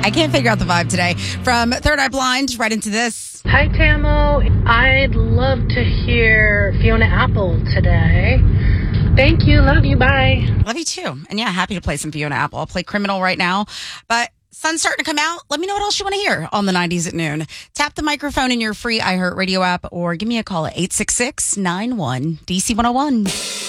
I can't figure out the vibe today. From Third Eye Blind, right into this. Hi, Tammo. I'd love to hear Fiona Apple today. Thank you. Love you. Bye. Love you too. And yeah, happy to play some Fiona Apple. I'll play Criminal right now. But sun's starting to come out. Let me know what else you want to hear on the 90s at noon. Tap the microphone in your free iHeartRadio app or give me a call at 866-91-DC101.